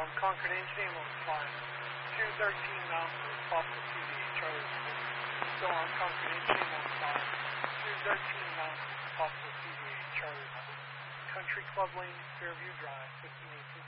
Concord Engineering will fly 213 Mountain with Possible CBA Charlie. Still on Concord Engineering will fly 213 Mountain with Possible CBA Charlie. Country Club Lane, Fairview Drive, 1518.